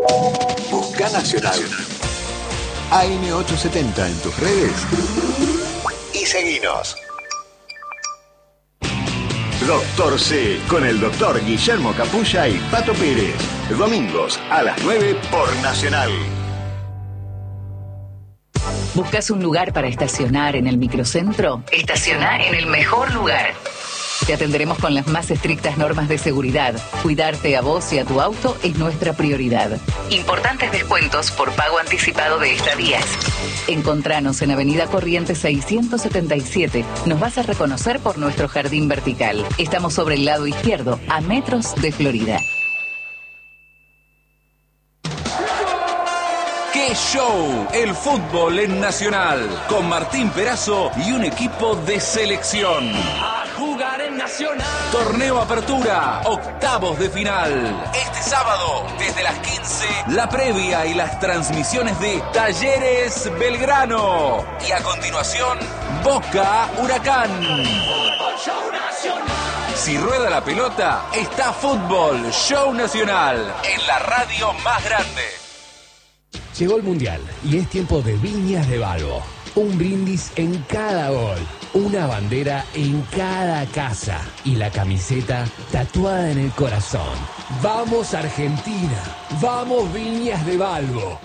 Busca Nacional. AM870 en tus redes y seguinos. Doctor C, con el doctor Guillermo Capulla y Pato Pérez. Domingos a las 9 por Nacional. ¿Buscas un lugar para estacionar en el microcentro? Estaciona en el mejor lugar. Te atenderemos con las más estrictas normas de seguridad. Cuidarte a vos y a tu auto es nuestra prioridad. Importantes descuentos por pago anticipado de estadías. Encontranos en Avenida Corrientes 677. Nos vas a reconocer por nuestro jardín vertical. Estamos sobre el lado izquierdo, a metros de Florida. ¡Qué show! El fútbol en Nacional, con Martín Perazo y un equipo de selección. A jugar en Nacional. Torneo Apertura, octavos de final. Este sábado, desde las 15, la previa y las transmisiones de Talleres Belgrano. Y a continuación, Boca Huracán. Si rueda la pelota, está Fútbol Show Nacional, en la radio más grande. Llegó el Mundial y es tiempo de Viñas de Balbo. Un brindis en cada gol, una bandera en cada casa y la camiseta tatuada en el corazón. ¡Vamos Argentina! ¡Vamos Viñas de Balbo!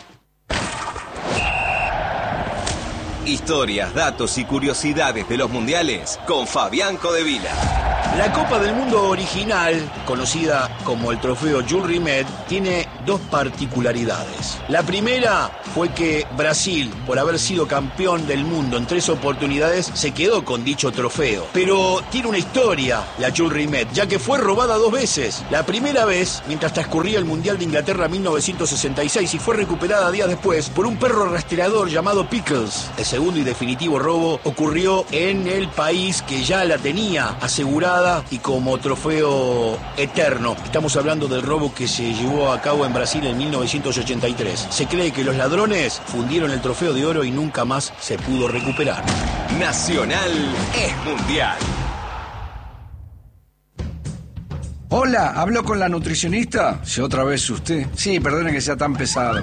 Historias, datos y curiosidades de los mundiales con Fabián Codevila. La Copa del Mundo original, conocida como el trofeo Jules Rimet, tiene dos particularidades. La primera fue que Brasil, por haber sido campeón del mundo en 3 oportunidades, se quedó con dicho trofeo. Pero tiene una historia la Jules Rimet, ya que fue robada 2 veces. La primera vez, mientras transcurría el Mundial de Inglaterra 1966, y fue recuperada días después por un perro rastreador llamado Pickles. El segundo y definitivo robo ocurrió en el país que ya la tenía asegurada y como trofeo eterno. Estamos hablando del robo que se llevó a cabo en Brasil en 1983. Se cree que los ladrones fundieron el trofeo de oro y nunca más se pudo recuperar. Nacional es mundial. Hola, ¿hablo con la nutricionista? Si otra vez usted. Sí, perdone que sea tan pesado.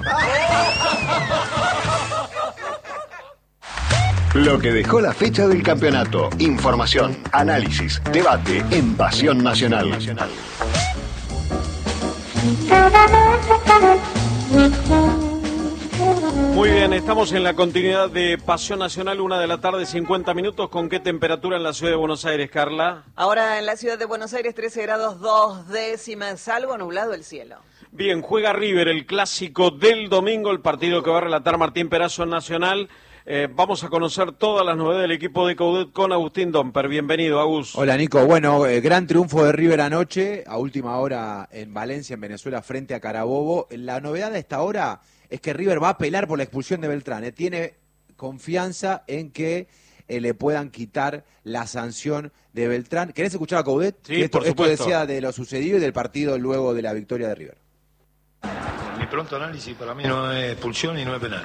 Lo que dejó la fecha del campeonato. Información, análisis, debate en Pasión Nacional. Muy bien, estamos en la continuidad de Pasión Nacional, 1:50 p.m. ¿Con qué temperatura en la ciudad de Buenos Aires, Carla? Ahora en la ciudad de Buenos Aires 13 grados 2 décimas, algo nublado el cielo. Bien, juega River, el clásico del domingo, el partido que va a relatar Martín Perazo en Nacional. Vamos a conocer todas las novedades del equipo de Coudet con Agustín Domper. Bienvenido, Agus. Hola, Nico. Bueno, gran triunfo de River anoche, a última hora en Valencia, en Venezuela, frente a Carabobo. La novedad de esta hora es que River va a apelar por la expulsión de Beltrán. Tiene confianza en que le puedan quitar la sanción de Beltrán. ¿Querés escuchar a Coudet? Sí, por supuesto. Esto decía de lo sucedido y del partido luego de la victoria de River. Mi pronto análisis, para mí no es expulsión y no es penal.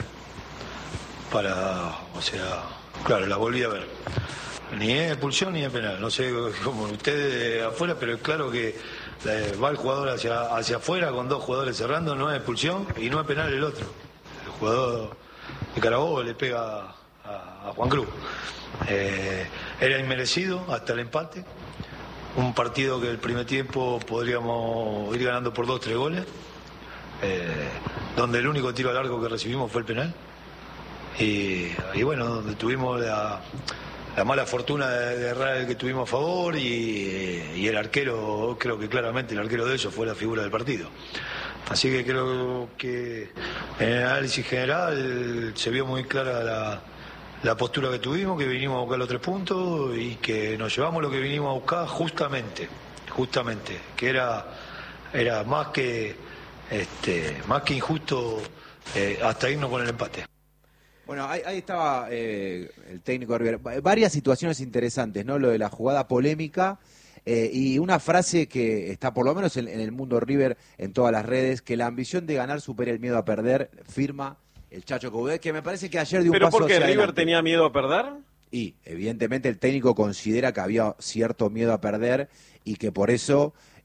Claro, la volví a ver. Ni es expulsión ni es penal. No sé como ustedes afuera, pero es claro que va el jugador hacia afuera con 2 jugadores cerrando, no es expulsión y no es penal el otro. El jugador de Carabobo le pega a Juan Cruz. Era inmerecido hasta el empate. Un partido que el primer tiempo podríamos ir ganando por 2-3 goles. Donde el único tiro al arco que recibimos fue el penal. Y bueno, donde tuvimos la mala fortuna de errar el que tuvimos a favor y el arquero, creo que claramente el arquero de ellos fue la figura del partido. Así que creo que en el análisis general se vio muy clara la postura que tuvimos, que vinimos a buscar los 3 puntos y que nos llevamos lo que vinimos a buscar justamente, que era más que injusto hasta irnos con el empate. Bueno, ahí estaba el técnico de River. Varias situaciones interesantes, ¿no? Lo de la jugada polémica y una frase que está por lo menos en el mundo River, en todas las redes, que la ambición de ganar supera el miedo a perder, firma el Chacho Coudet, que me parece que ayer dio un paso hacia ¿Pero por qué River adelante. tenía miedo a perder? Y evidentemente el técnico considera que había cierto miedo a perder y que por eso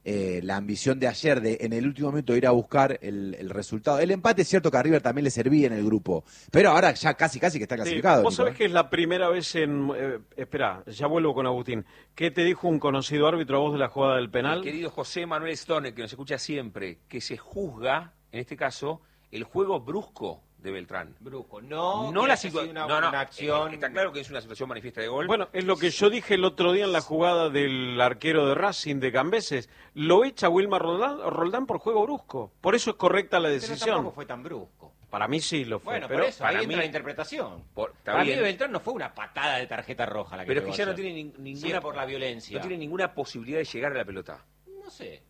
la ambición de ayer de en el último momento ir a buscar el resultado. El empate es cierto que a River también le servía en el grupo, pero ahora ya casi que está clasificado. Sí, vos Nico, sabés que es la primera vez espera, ya vuelvo con Agustín. ¿Qué te dijo un conocido árbitro a vos de la jugada del penal? El querido José Manuel Stone, que nos escucha siempre, que se juzga, en este caso, el juego brusco de Beltrán. Brusco, no la una acción. Está claro que es una situación manifiesta de gol. Bueno, es lo que yo dije el otro día en la jugada del arquero de Racing de Cambeses. Lo echa Wilmar Roldán por juego brusco. Por eso es correcta la decisión. Pero tampoco fue tan brusco. Para mí sí lo fue. Bueno, pero por eso, para ahí mí, entra la interpretación. Para mí Beltrán no fue una patada de tarjeta roja la que pero es pegó que ya no ayer. tiene ninguna... Sí, por la violencia. No tiene ninguna posibilidad de llegar a la pelota. No sé.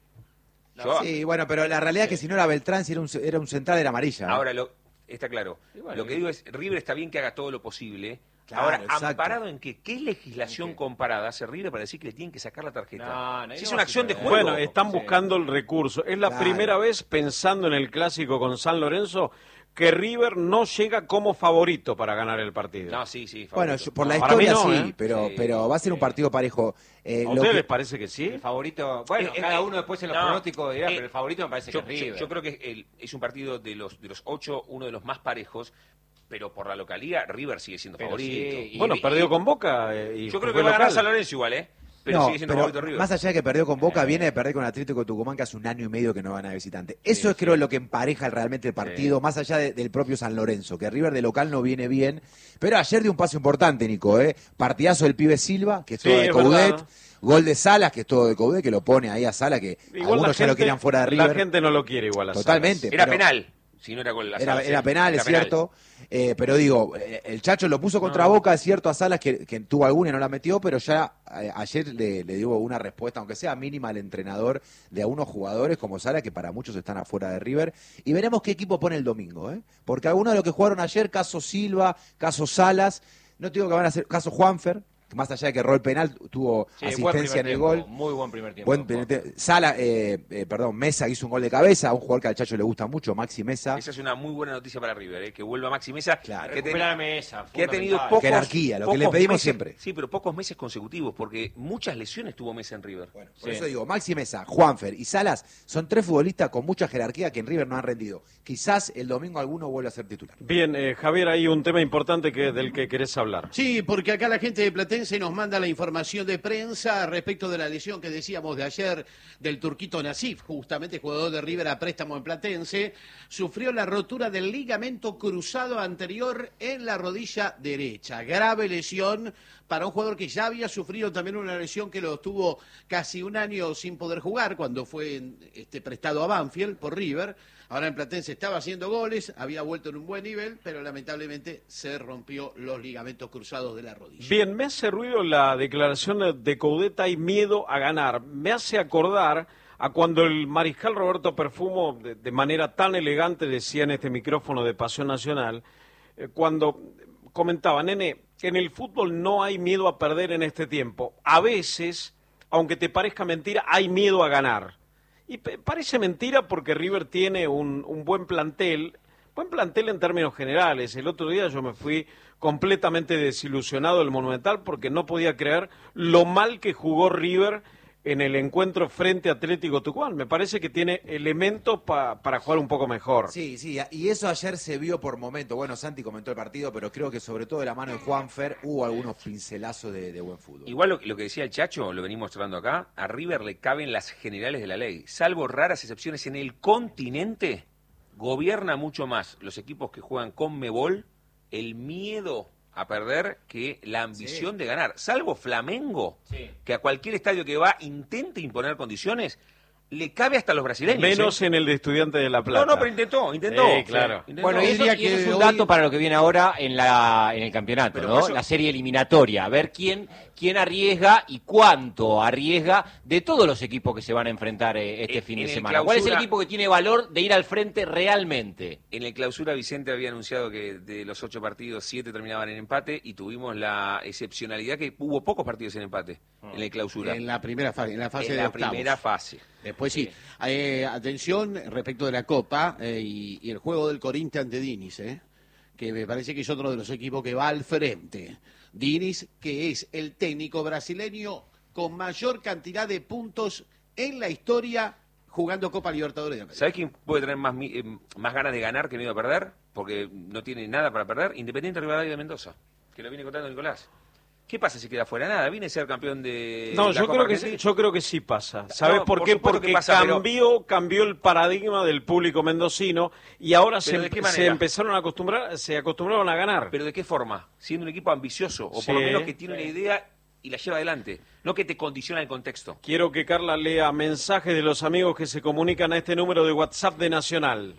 Sí, bueno, pero la realidad es que si no era Beltrán, si era un central, era amarilla. Ahora, está claro. Bueno, lo que digo es, River está bien que haga todo lo posible. Claro, Ahora, exacto. amparado en que qué legislación comparada hace River para decir que le tienen que sacar la tarjeta. No, si es una acción de juego. Bueno, están buscando el recurso. Es la primera vez, pensando en el clásico con San Lorenzo, que River no llega como favorito para ganar el partido. No, sí. Bueno, por la Para mí historia no, sí, pero va a ser un partido parejo. ¿A ustedes les parece que sí? El favorito, bueno, cada uno después en los pronósticos dirá, pero el favorito me parece que es River. Yo creo que es un partido de los 8, uno de los más parejos. Pero por la localía, River sigue siendo favorito. Sí, bueno, perdió con Boca. Yo creo que va a ganar San Lorenzo igual, Pero sigue siendo favorito River. Más allá de que perdió con Boca, viene de perder con Atlético Tucumán, que hace 1 año y medio que no gana de visitante. Eso es, creo, lo que empareja realmente el partido, más allá del propio San Lorenzo, que River de local no viene bien. Pero ayer dio un paso importante, Nico, Partidazo del pibe Silva, que es todo de Coudet. Verdad. Gol de Salas, que es todo de Coudet, que lo pone ahí a Sala, que Igual algunos ya lo querían fuera de River. La gente no lo quiere igual a Totalmente. Era penal. Si no era gol, era penal, es cierto. Pero digo, el Chacho lo puso contra Boca, es cierto, a Salas, que tuvo alguna y no la metió, pero ya ayer le dio una respuesta, aunque sea mínima, al entrenador de algunos jugadores como Salas, que para muchos están afuera de River. Y veremos qué equipo pone el domingo, porque algunos de los que jugaron ayer, caso Silva, caso Salas, no te digo que van a ser caso Juanfer, más allá de que erró el penal, tuvo asistencia en el gol. Muy buen primer tiempo. Mesa hizo un gol de cabeza, a un jugador que al Chacho le gusta mucho, Maxi Mesa. Esa es una muy buena noticia para River, que vuelva Maxi Mesa. Claro. Que ha tenido pocos... jerarquía, lo que le pedimos siempre. Sí, pero pocos meses consecutivos, porque muchas lesiones tuvo Mesa en River. Bueno, por eso digo, Maxi Mesa, Juanfer y Salas son 3 futbolistas con mucha jerarquía que en River no han rendido. Quizás el domingo alguno vuelva a ser titular. Bien, Javier, hay un tema importante del que querés hablar. Sí, porque acá la gente de Platense nos manda la información de prensa respecto de la lesión que decíamos de ayer del turquito Nasif, justamente jugador de River a préstamo en Platense, sufrió la rotura del ligamento cruzado anterior en la rodilla derecha. Grave lesión para un jugador que ya había sufrido también una lesión que lo tuvo casi 1 año sin poder jugar cuando fue prestado a Banfield por River. Ahora en Platense estaba haciendo goles, había vuelto en un buen nivel, pero lamentablemente se rompió los ligamentos cruzados de la rodilla. Bien, me hace ruido la declaración de Coudet, hay miedo a ganar. Me hace acordar a cuando el mariscal Roberto Perfumo, de manera tan elegante, decía en este micrófono de Pasión Nacional, cuando comentaba, nene, en el fútbol no hay miedo a perder en este tiempo. A veces, aunque te parezca mentira, hay miedo a ganar. Y parece mentira porque River tiene un buen plantel en términos generales. El otro día yo me fui completamente desilusionado del Monumental porque no podía creer lo mal que jugó River en el encuentro frente a Atlético Tucumán. Me parece que tiene elementos para jugar un poco mejor. Sí, y eso ayer se vio por momentos. Bueno, Santi comentó el partido, pero creo que sobre todo de la mano de Juanfer hubo algunos pincelazos de buen fútbol. Igual lo que decía el Chacho, lo venimos mostrando acá, a River le caben las generales de la ley. Salvo raras excepciones en el continente, gobierna mucho más los equipos que juegan CONMEBOL el miedo a perder que la ambición de ganar. Salvo Flamengo, que a cualquier estadio que va intenta imponer condiciones, le cabe hasta a los brasileños. Menos en el de Estudiantes de La Plata. No, pero intentó. Claro. Bueno, y eso es un dato para lo que viene ahora en el campeonato, pero ¿no? Eso... La serie eliminatoria, a ver quién arriesga y cuánto arriesga de todos los equipos que se van a enfrentar este fin de semana. ¿Cuál es el equipo que tiene valor de ir al frente realmente? En el clausura Vicente había anunciado que de los 8 partidos, 7 terminaban en empate y tuvimos la excepcionalidad que hubo pocos partidos en empate en el clausura. En la primera fase, en la fase de octavos. Primera fase. Después sí. Atención respecto de la Copa y el juego del Corinthians ante Diniz, que me parece que es otro de los equipos que va al frente. Diniz, que es el técnico brasileño con mayor cantidad de puntos en la historia jugando Copa Libertadores de América. ¿Sabés quién puede tener más ganas de ganar que miedo a perder? Porque no tiene nada para perder. Independiente Rivadavia de Mendoza, que lo viene contando Nicolás. ¿Qué pasa si queda fuera? Nada, viene a ser campeón de No, la yo Copa creo que sí pasa. ¿Sabes No, por qué? supuesto Porque que pasa, cambió el paradigma del público mendocino y ahora se ¿de qué manera? empezaron a acostumbrar, se acostumbraron a ganar. ¿Pero de qué forma? Siendo un equipo ambicioso, o Sí, por lo menos que tiene una idea y la lleva adelante, no que te condiciona el contexto. Quiero que Carla lea mensajes de los amigos que se comunican a este número de WhatsApp de Nacional.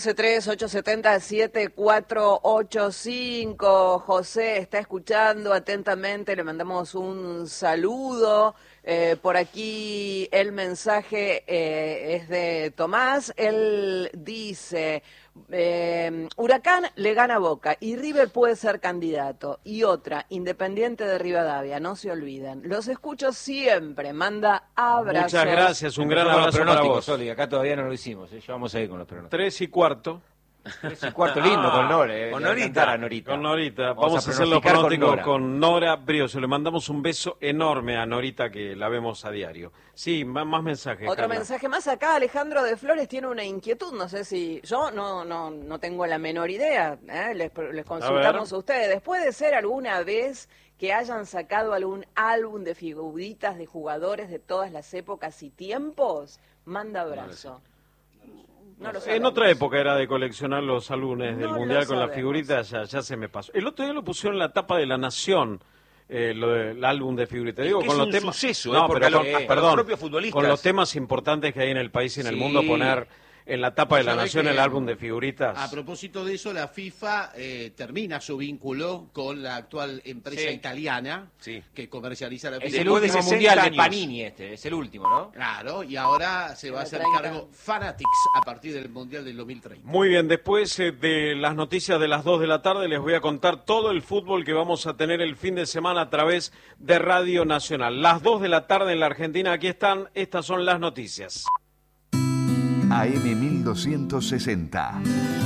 11-3-870-7485. José está escuchando atentamente, le mandamos un saludo. Por aquí el mensaje es de Tomás. Él dice, Huracán le gana a Boca y River puede ser candidato. Y otra, Independiente de Rivadavia, no se olviden. Los escucho siempre, manda abrazos. Muchas gracias, un gran abrazo para vos. Soli, acá todavía no lo hicimos, ya vamos a ir con los pronósticos. 3:15. 3:15 lindo con Nora, con Norita. Con Norita. Vamos a hacer los pronósticos con Nora Brioso. Le mandamos un beso enorme a Norita, que la vemos a diario. Sí, más mensajes. Otro Carla. mensaje más acá, Alejandro de Flores tiene una inquietud, no sé si yo no tengo la menor idea, les consultamos a ustedes. ¿Puede ser alguna vez que hayan sacado algún álbum de figuritas de jugadores de todas las épocas y tiempos? Manda abrazo. No lo En otra época era de coleccionar los álbumes del No Mundial lo con las sabemos. figuritas, ya se me pasó. El otro día lo pusieron en la tapa de La Nación, lo del álbum de figuritas. Digo, Es con un los temas, suceso, no, porque pero hasta los propios futbolistas. con los temas importantes que hay en el país y en el Sí. mundo, poner en la tapa de La ¿Sabe Nación que el álbum de figuritas. A propósito de eso, la FIFA termina su vínculo con la actual empresa Sí. italiana Sí. que comercializa la Es FIFA. el Después de último 60 mundial de años. Panini es el último, ¿no? Claro, y ahora se va a hacer 30. cargo Fanatics a partir del Mundial del 2030. Muy bien, después de las noticias de las 2 de la tarde les voy a contar todo el fútbol que vamos a tener el fin de semana a través de Radio Nacional. Las 2 de la tarde en la Argentina, aquí están, estas son las noticias. AM 1260.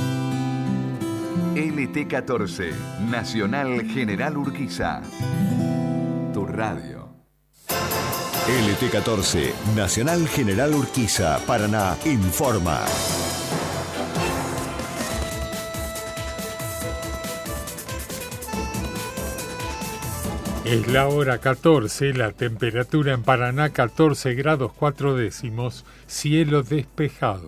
LT14, Nacional General Urquiza. Tu radio. LT14, Nacional General Urquiza, Paraná, informa. Es la hora 14, la temperatura en Paraná 14 grados 4 décimos, cielo despejado.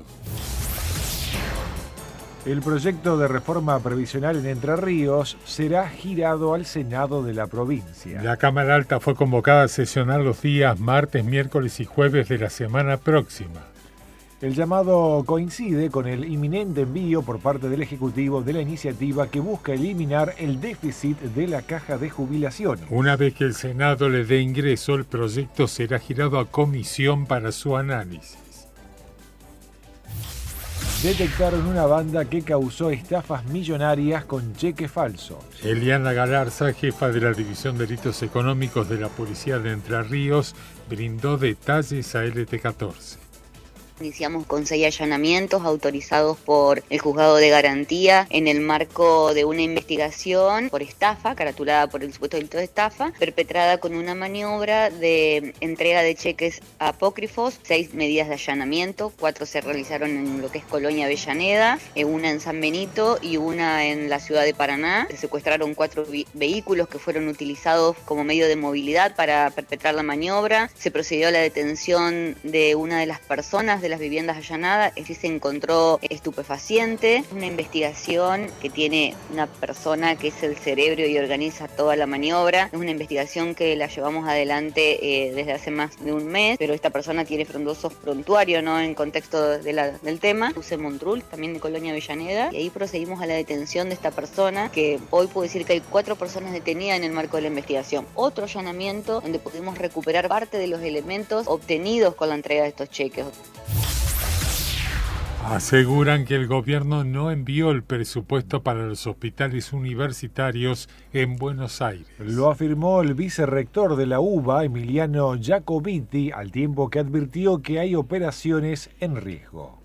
El proyecto de reforma previsional en Entre Ríos será girado al Senado de la provincia. La Cámara Alta fue convocada a sesionar los días martes, miércoles y jueves de la semana próxima. El llamado coincide con el inminente envío por parte del Ejecutivo de la iniciativa que busca eliminar el déficit de la caja de jubilación. Una vez que el Senado le dé ingreso, el proyecto será girado a comisión para su análisis. Detectaron una banda que causó estafas millonarias con cheques falsos. Eliana Galarza, jefa de la División de Delitos Económicos de la Policía de Entre Ríos, brindó detalles a LT14. Iniciamos con 6 allanamientos autorizados por el Juzgado de Garantía en el marco de una investigación por estafa, caratulada por el supuesto delito de estafa, perpetrada con una maniobra de entrega de cheques apócrifos, 6 medidas de allanamiento, 4 se realizaron en lo que es Colonia Avellaneda, una en San Benito y una en la ciudad de Paraná. Se secuestraron 4 vehículos que fueron utilizados como medio de movilidad para perpetrar la maniobra. Se procedió a la detención de una de las personas de las viviendas allanadas, sí se encontró estupefaciente, una investigación que tiene una persona que es el cerebro y organiza toda la maniobra, es una investigación que la llevamos adelante desde hace más de un mes, pero esta persona tiene frondosos prontuarios, ¿no? En contexto del tema, Use Montrul, también de Colonia Avellaneda, y ahí procedimos a la detención de esta persona, que hoy puedo decir que hay 4 personas detenidas en el marco de la investigación. Otro allanamiento donde pudimos recuperar parte de los elementos obtenidos con la entrega de estos cheques. Aseguran que el gobierno no envió el presupuesto para los hospitales universitarios en Buenos Aires. Lo afirmó el vicerrector de la UBA, Emiliano Jacobiti, al tiempo que advirtió que hay operaciones en riesgo.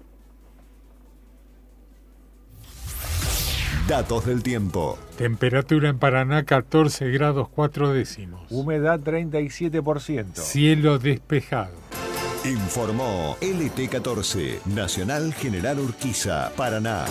Datos del tiempo. Temperatura en Paraná 14 grados 4 décimos. Humedad 37%. Cielo despejado. Informó LT14, Nacional General Urquiza, Paraná.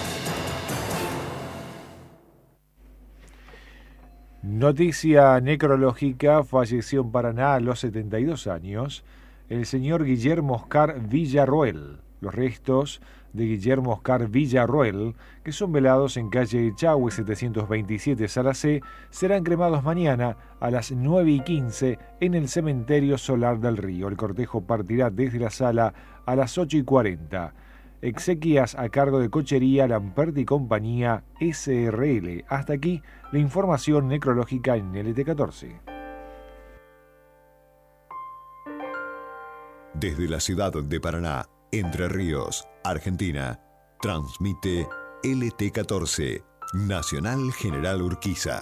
Noticia necrológica: falleció en Paraná a los 72 años el señor Guillermo Oscar Villarroel. Los restos de Guillermo Oscar Villarroel, que son velados en calle Echagüe 727 Sala C, serán cremados mañana a las 9:15 en el cementerio Solar del Río. El cortejo partirá desde la sala a las 8:40. Exequias a cargo de Cochería Lamperti y Compañía SRL. Hasta aquí la información necrológica en LT14. Desde la ciudad de Paraná, Entre Ríos, Argentina, transmite LT14, Nacional General Urquiza.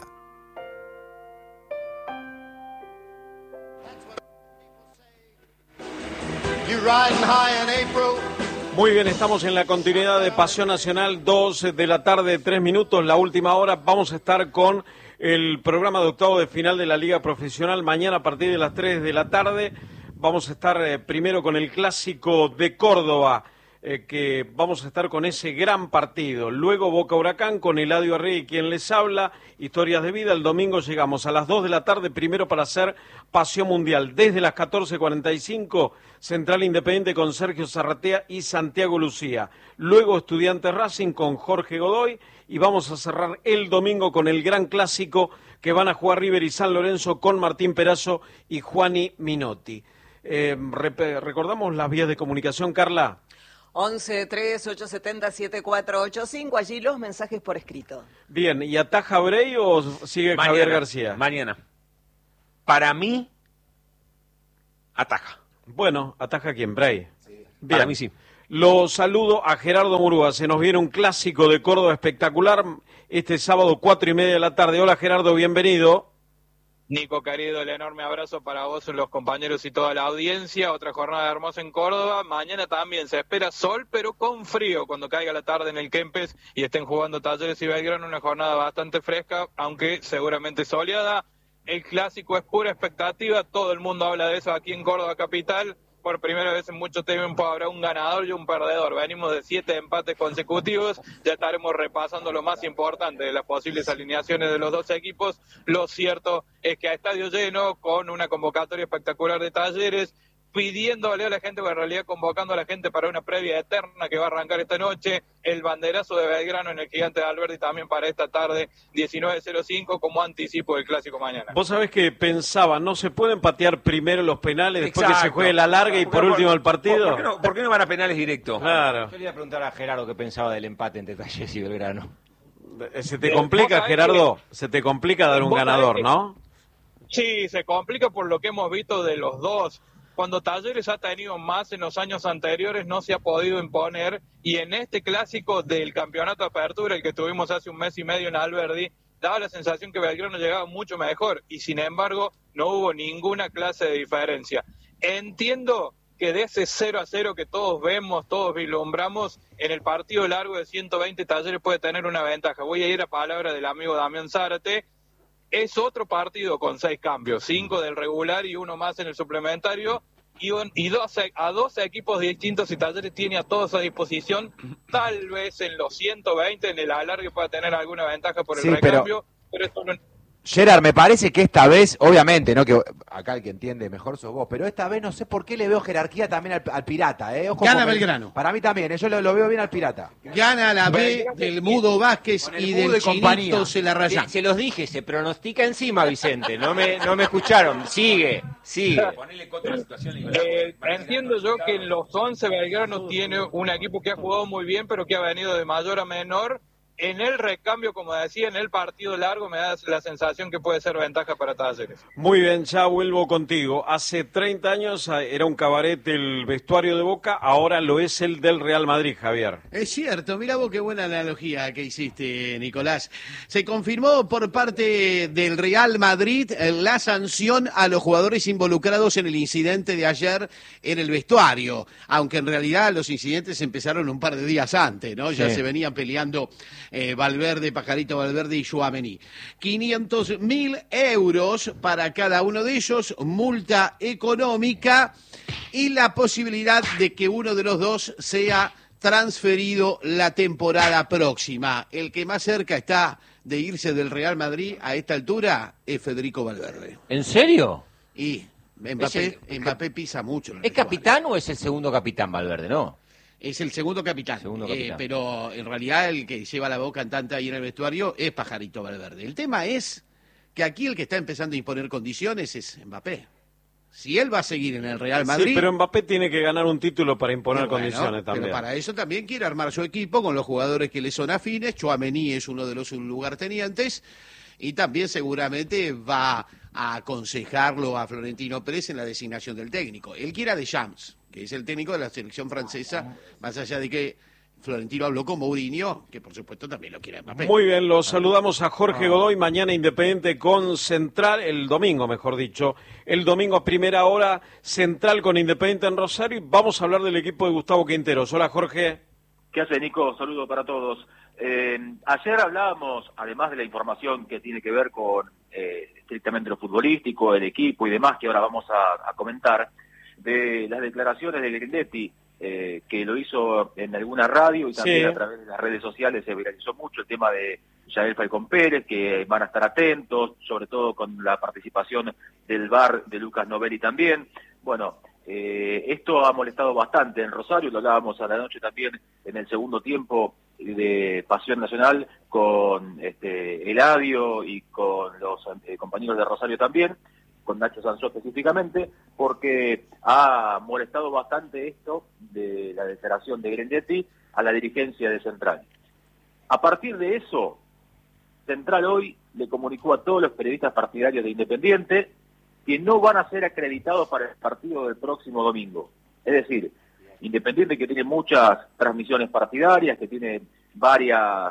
Muy bien, estamos en la continuidad de Pasión Nacional, 2 de la tarde, 3 minutos, la última hora. Vamos a estar con el programa de octavo de final de la Liga Profesional. Mañana a partir de las 3 de la tarde vamos a estar primero con el Clásico de Córdoba, que vamos a estar con ese gran partido. Luego Boca Huracán con Eladio Arregui, quien les habla, Historias de Vida. El domingo llegamos a las 2 de la tarde, primero para hacer Pasión Mundial. Desde las 14:45, Central Independiente con Sergio Zarratea y Santiago Lucía. Luego Estudiantes Racing con Jorge Godoy. Y vamos a cerrar el domingo con el gran clásico que van a jugar River y San Lorenzo con Martín Perazo y Juani Minotti. Recordamos las vías de comunicación, Carla. 11-3-870-7485, allí los mensajes por escrito. Bien, ¿y ataja Brey o sigue Mañana, Javier García? Mañana. Para mí, ataja. Bueno, ¿ataja quién? Brey. Sí. Bien. Para mí sí. Lo saludo a Gerardo Murúa. Se nos viene un clásico de Córdoba espectacular este sábado 4:30 de la tarde. Hola Gerardo, bienvenido. Nico, querido, el enorme abrazo para vos, los compañeros y toda la audiencia. Otra jornada hermosa en Córdoba. Mañana también se espera sol, pero con frío cuando caiga la tarde en el Kempes y estén jugando Talleres y Belgrano. Una jornada bastante fresca, aunque seguramente soleada. El clásico es pura expectativa. Todo el mundo habla de eso aquí en Córdoba capital. Por primera vez en mucho tiempo habrá un ganador y un perdedor. Venimos de 7 empates consecutivos. Ya estaremos repasando lo más importante de las posibles alineaciones de los dos equipos. Lo cierto es que a estadio lleno, con una convocatoria espectacular de Talleres, pidiéndole a la gente, o en realidad convocando a la gente para una previa eterna que va a arrancar esta noche, el banderazo de Belgrano en el Gigante de Alberdi también para esta tarde, 19:05, como anticipo del clásico mañana. Vos sabés que pensaba, ¿no se pueden patear primero los penales, después Exacto. que se juegue la larga y por último el partido? ¿Por qué no van a penales directos? Claro. Yo le iba a preguntar a Gerardo qué pensaba del empate entre Talleres y Belgrano. ¿Se te complica, Gerardo? Se te complica dar un ganador, ¿no? Sí, se complica por lo que hemos visto de los dos. Cuando Talleres ha tenido más en los años anteriores no se ha podido imponer, y en este clásico del campeonato de apertura, el que tuvimos hace un mes y medio en Alberdi, daba la sensación que Belgrano llegaba mucho mejor y sin embargo no hubo ninguna clase de diferencia. Entiendo que de ese 0-0 que todos vemos, todos vislumbramos, en el partido largo de 120 Talleres puede tener una ventaja. Voy a ir a palabra del amigo Damián Zárate. Es otro partido con 6 cambios, 5 del regular y 1 más en el suplementario, y 12 equipos distintos, y Talleres tiene a todos a disposición. Tal vez en los 120, en el alargue, pueda tener alguna ventaja por el recambio, pero esto no... Gerard, me parece que esta vez, obviamente, ¿no? Que acá el que entiende mejor sos vos, pero esta vez no sé por qué le veo jerarquía también al Pirata, Ojo, gana Belgrano. Para mí también, yo lo veo bien al Pirata. Gana la B del Mudo Vázquez y del Chinito Celarrayán. Se los dije, se pronostica encima, Vicente. No me escucharon. Sigue. Entiendo yo que en los 11 Belgrano tiene un equipo que ha jugado muy bien, pero que ha venido de mayor a menor. En el recambio, como decía, en el partido largo me da la sensación que puede ser ventaja para Talleres. Muy bien, ya vuelvo contigo. Hace 30 años era un cabaret el vestuario de Boca, ahora lo es el del Real Madrid, Javier. Es cierto, mira vos qué buena analogía que hiciste, Nicolás. Se confirmó por parte del Real Madrid la sanción a los jugadores involucrados en el incidente de ayer en el vestuario, aunque en realidad los incidentes empezaron un par de días antes, ¿no? Ya se venían peleando Valverde, Pajarito Valverde y Tchouaméni. 500.000 euros para cada uno de ellos, multa económica, y la posibilidad de que uno de los dos sea transferido la temporada próxima. El que más cerca está de irse del Real Madrid a esta altura es Federico Valverde. ¿En serio? Y Mbappé pisa mucho. ¿Es capitán o es el segundo capitán Valverde, no? Es el segundo capitán. Pero en realidad el que lleva la voz cantante ahí en el vestuario es Pajarito Valverde. El tema es que aquí el que está empezando a imponer condiciones es Mbappé. Si él va a seguir en el Real Madrid... Sí, pero Mbappé tiene que ganar un título para imponer condiciones también. Pero para eso también quiere armar su equipo con los jugadores que le son afines. Tchouaméni es uno de los lugartenientes. Y también seguramente va a aconsejarlo a Florentino Pérez en la designación del técnico. Él quiere a Deschamps, que es el técnico de la selección francesa, más allá de que Florentino habló con Mourinho, que por supuesto también lo quiere a Mbappé. Muy bien, los saludamos a Jorge Godoy, mañana Independiente con Central, el domingo mejor dicho, el domingo a primera hora, Central con Independiente en Rosario, y vamos a hablar del equipo de Gustavo Quinteros. Hola Jorge. ¿Qué hace Nico? Saludo para todos. Ayer hablábamos, además de la información que tiene que ver con estrictamente lo futbolístico, el equipo y demás, que ahora vamos a comentar, de las declaraciones de Grindetti, que lo hizo en alguna radio y también a través de las redes sociales se viralizó mucho el tema de Yael Falcón Pérez, que van a estar atentos, sobre todo con la participación del VAR de Lucas Novelli también. Bueno, esto ha molestado bastante en Rosario, lo hablábamos a la noche también en el segundo tiempo de Pasión Nacional con Eladio y con los compañeros de Rosario también, con Nacho Sanzó específicamente, porque ha molestado bastante esto de la declaración de Grindetti a la dirigencia de Central. A partir de eso, Central hoy le comunicó a todos los periodistas partidarios de Independiente que no van a ser acreditados para el partido del próximo domingo. Es decir, Independiente, que tiene muchas transmisiones partidarias, que tiene varias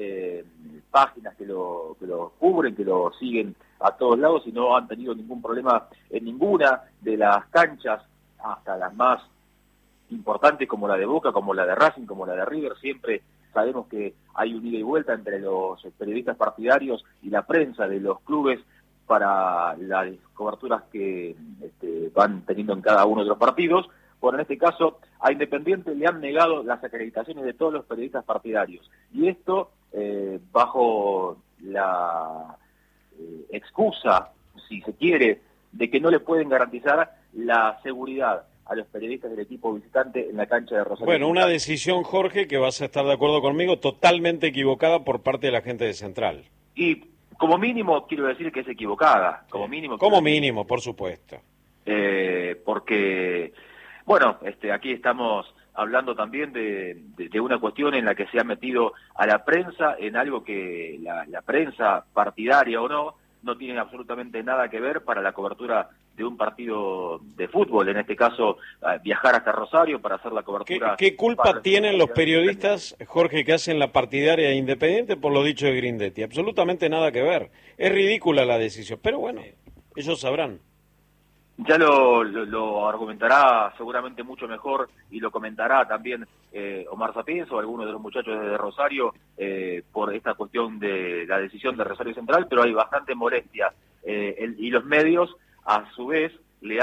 páginas que lo cubren, que lo siguen a todos lados y no han tenido ningún problema en ninguna de las canchas, hasta las más importantes como la de Boca, como la de Racing, como la de River. Siempre sabemos que hay un ida y vuelta entre los periodistas partidarios y la prensa de los clubes para las coberturas que van teniendo en cada uno de los partidos. Bueno, en este caso, a Independiente le han negado las acreditaciones de todos los periodistas partidarios. Y esto bajo la excusa, si se quiere, de que no le pueden garantizar la seguridad a los periodistas del equipo visitante en la cancha de Rosario. Bueno, una decisión, Jorge, que vas a estar de acuerdo conmigo, totalmente equivocada por parte de la gente de Central. Y como mínimo quiero decir que es equivocada, como mínimo. Como mínimo, por supuesto. Porque, bueno, aquí estamos hablando también de una cuestión en la que se ha metido a la prensa en algo que la prensa, partidaria o no tiene absolutamente nada que ver para la cobertura de un partido de fútbol, en este caso viajar hasta Rosario para hacer la cobertura. ¿Qué culpa tienen los periodistas, Jorge, que hacen la partidaria Independiente por lo dicho de Grindetti? Absolutamente nada que ver. Es ridícula la decisión, pero bueno, ellos sabrán. Ya lo argumentará seguramente mucho mejor y lo comentará también Omar Sapienza o alguno de los muchachos de Rosario por esta cuestión de la decisión de Rosario Central, pero hay bastante molestia y los medios a su vez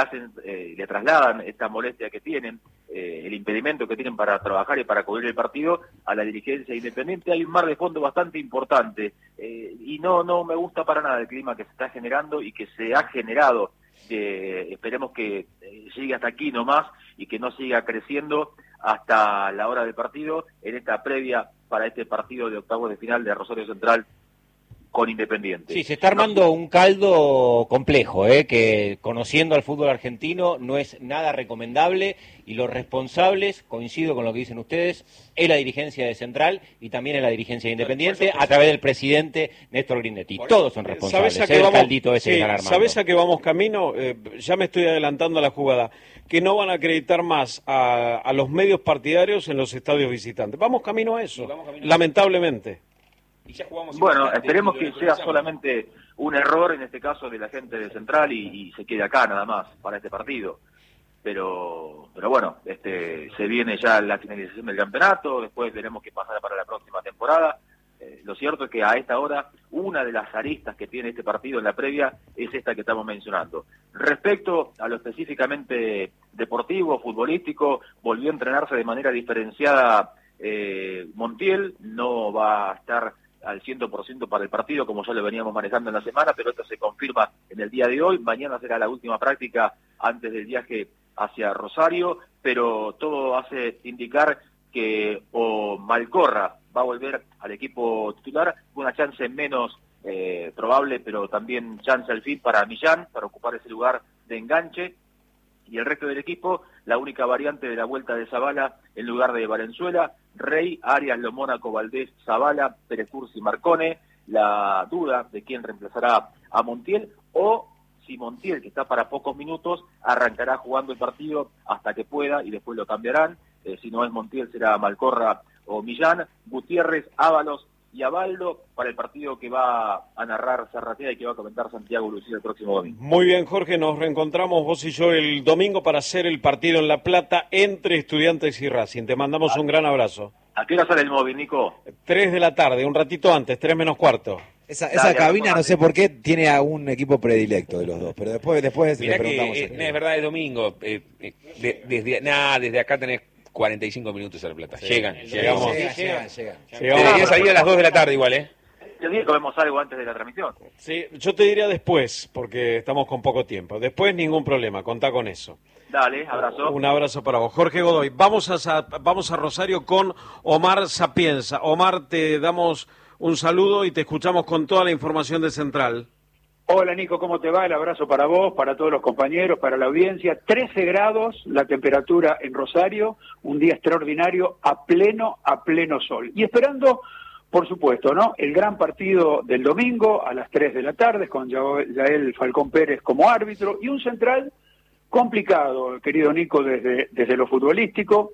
le trasladan esta molestia que tienen, el impedimento que tienen para trabajar y para cubrir el partido a la dirigencia Independiente. Hay un mar de fondo bastante importante y no me gusta para nada el clima que se está generando y que se ha generado. Esperemos que llegue hasta aquí nomás y que no siga creciendo hasta la hora del partido, en esta previa para este partido de octavos de final de Rosario Central con Independiente. Sí, se está armando un caldo complejo, que conociendo al fútbol argentino no es nada recomendable, y los responsables, coincido con lo que dicen ustedes, es la dirigencia de Central y también es la dirigencia de Independiente a través del presidente Néstor Grindetti. Todos son responsables. ¿Sabés a qué vamos camino? Ya me estoy adelantando a la jugada. Que no van a acreditar más a los medios partidarios en los estadios visitantes. Vamos camino a eso, lamentablemente. Bueno, esperemos que sea solamente un error en este caso de la gente de Central y se quede acá nada más para este partido. Pero bueno, se viene ya la finalización del campeonato, después veremos qué pasará para la próxima temporada. Lo cierto es que a esta hora una de las aristas que tiene este partido en la previa es esta que estamos mencionando. Respecto a lo específicamente deportivo, futbolístico, volvió a entrenarse de manera diferenciada Montiel, no va a estar al 100% para el partido, como ya lo veníamos manejando en la semana, pero esto se confirma en el día de hoy. Mañana será la última práctica antes del viaje hacia Rosario, pero todo hace indicar que o Malcorra va a volver al equipo titular, una chance menos probable, pero también chance al fin para Millán, para ocupar ese lugar de enganche, y el resto del equipo, la única variante de la vuelta de Zabala en lugar de Valenzuela, Rey, Arias, Lomónaco, Valdés, Zabala, Pérez Cursi, Marcone, la duda de quién reemplazará a Montiel, o si Montiel, que está para pocos minutos, arrancará jugando el partido hasta que pueda y después lo cambiarán. Si no es Montiel, será Malcorra o Millán, Gutiérrez, Ábalos y Abaldo para el partido que va a narrar Zarratea y que va a comentar Santiago Lucía el próximo domingo. Muy bien, Jorge, nos reencontramos vos y yo el domingo para hacer el partido en La Plata entre Estudiantes y Racing. Te mandamos un gran abrazo. ¿A qué hora sale el móvil, Nico? 3 de la tarde, un ratito antes, 3 menos cuarto. Esa cabina, no sé por qué, tiene a un equipo predilecto de los dos, pero después Mirá le preguntamos. es verdad, es domingo. Desde acá tenés 45 minutos a La Plata. Sí. Llegan. Llegan. Salir a las 2 de la tarde igual, ¿eh? Yo dije que comemos algo antes de la transmisión. Sí, yo te diría después, porque estamos con poco tiempo. Después ningún problema, contá con eso. Dale, abrazo. Un abrazo para vos. Jorge Godoy, vamos a Rosario con Omar Sapienza. Omar, te damos un saludo y te escuchamos con toda la información de Central. Hola Nico, ¿cómo te va? El abrazo para vos, para todos los compañeros, para la audiencia. 13 grados la temperatura en Rosario, un día extraordinario a pleno sol. Y esperando, por supuesto, ¿no? El gran partido del domingo a las 3 de la tarde con Yael Falcón Pérez como árbitro y un Central complicado, querido Nico, desde lo futbolístico.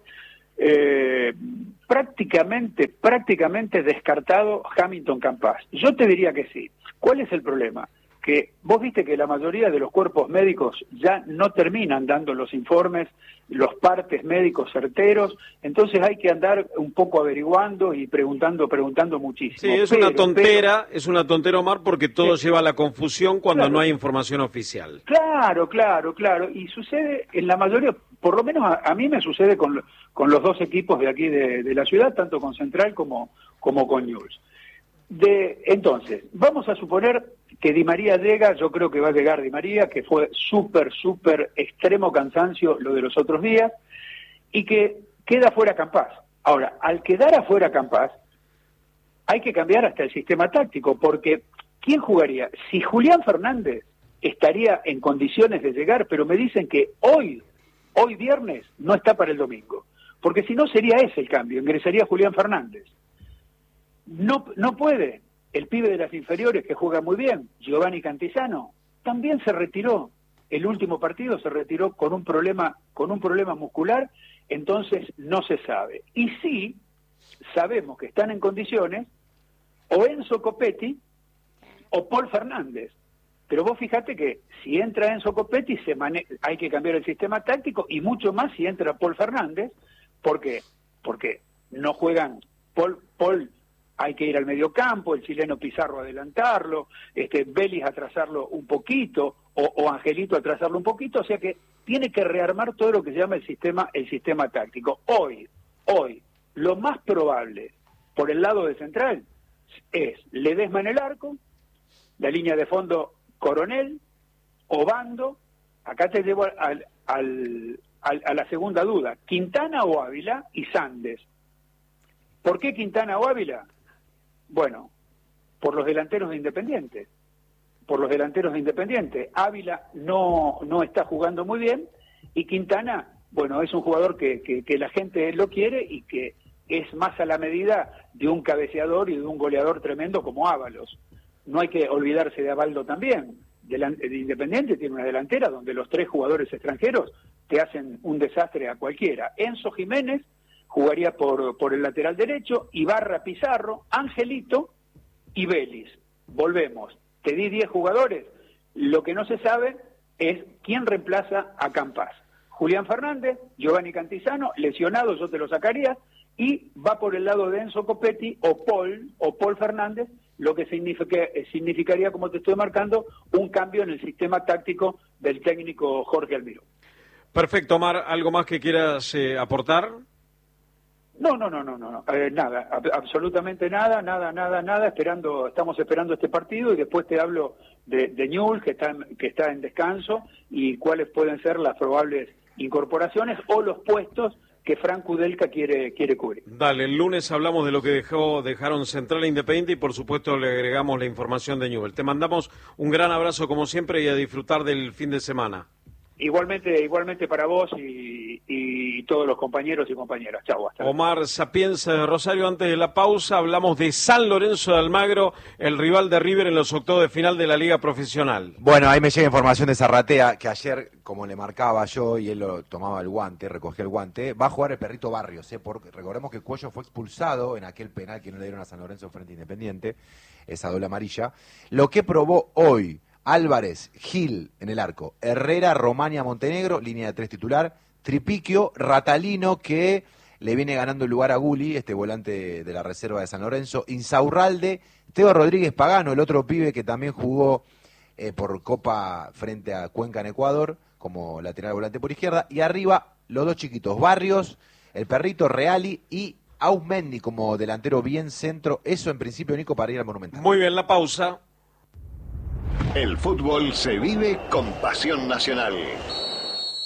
Prácticamente descartado Hamilton Campas. Yo te diría que sí. ¿Cuál es el problema? Que vos viste que la mayoría de los cuerpos médicos ya no terminan dando los informes, los partes médicos certeros, entonces hay que andar un poco averiguando y preguntando muchísimo. Sí, es una tontera, Omar, porque todo lleva a la confusión cuando no hay información oficial. Claro, y sucede en la mayoría, por lo menos a mí me sucede con los dos equipos de aquí de la ciudad, tanto con Central como con Newell's. Entonces, vamos a suponer que Di María llega, yo creo que va a llegar Di María, que fue súper extremo cansancio lo de los otros días, y que queda fuera Campas. Ahora, al quedar afuera Campas, hay que cambiar hasta el sistema táctico, porque ¿quién jugaría? Si Julián Fernández estaría en condiciones de llegar, pero me dicen que hoy viernes, no está para el domingo, porque si no sería ese el cambio, ingresaría Julián Fernández. No puede. El pibe de las inferiores que juega muy bien, Giovanni Cantizano, también se retiró. El último partido se retiró con un problema muscular, entonces no se sabe. Y sí, sabemos que están en condiciones o Enzo Copetti o Paul Fernández. Pero vos fíjate que si entra Enzo Copetti hay que cambiar el sistema táctico y mucho más si entra Paul Fernández. ¿Por qué? Porque no juegan Paul hay que ir al mediocampo, el chileno Pizarro adelantarlo, Vélez atrasarlo un poquito, o Angelito atrasarlo un poquito, o sea que tiene que rearmar todo lo que se llama el sistema táctico. Hoy, lo más probable por el lado de Central es Ledesma en el arco, la línea de fondo Coronel, Obando, acá te llevo a la segunda duda, Quintana o Ávila y Sandes. ¿Por qué Quintana o Ávila? Bueno, por los delanteros de Independiente. Ávila no está jugando muy bien y Quintana, bueno, es un jugador que la gente lo quiere y que es más a la medida de un cabeceador y de un goleador tremendo como Ábalos. No hay que olvidarse de Abaldo también. De Independiente tiene una delantera donde los 3 jugadores extranjeros te hacen un desastre a cualquiera. Enzo Jiménez jugaría por el lateral derecho, Ibarra, Pizarro, Angelito y Vélez. Volvemos, te di 10 jugadores, lo que no se sabe es quién reemplaza a Campas. Julián Fernández, Giovanni Cantizano, lesionado, yo te lo sacaría, y va por el lado de Enzo Copetti o Paul Fernández, lo que significaría, como te estoy marcando, un cambio en el sistema táctico del técnico Jorge Almirón. Perfecto, Omar, ¿algo más que quieras aportar? No, nada, absolutamente nada, estamos esperando este partido y después te hablo de Newell's, que está en descanso, y cuáles pueden ser las probables incorporaciones o los puestos que Frank Kudelka quiere cubrir. Dale, el lunes hablamos de lo que dejaron Central e Independiente y por supuesto le agregamos la información de Newell's. Te mandamos un gran abrazo como siempre y a disfrutar del fin de semana. Igualmente para vos y todos los compañeros y compañeras. Chau, hasta luego. Omar Sapienza de Rosario, antes de la pausa hablamos de San Lorenzo de Almagro, el rival de River en los octavos de final de la Liga Profesional. Bueno, ahí me llega información de Zarratea, que ayer, como le marcaba yo y él lo tomaba el guante, recogía el guante, va a jugar el Perrito Barrios, porque recordemos que Cuello fue expulsado en aquel penal que no le dieron a San Lorenzo frente a Independiente, esa doble amarilla. Lo que probó hoy Álvarez, Gil en el arco, Herrera, Romania, Montenegro, línea de 3 titular, Tripiquio, Ratalino, que le viene ganando el lugar a Gulli, este volante de la reserva de San Lorenzo, Insaurralde, Teo Rodríguez Pagano, el otro pibe que también jugó por Copa frente a Cuenca en Ecuador, como lateral volante por izquierda, y arriba los dos chiquitos, Barrios, el Perrito, Reali y Ausmendi como delantero bien centro. Eso en principio, Nico, para ir al Monumental. Muy bien, la pausa. El fútbol se vive con pasión nacional.